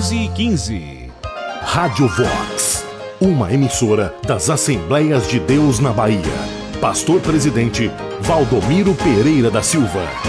11h15. Rádio Vox, uma emissora das Assembleias de Deus na Bahia. Pastor Presidente Valdomiro Pereira da Silva.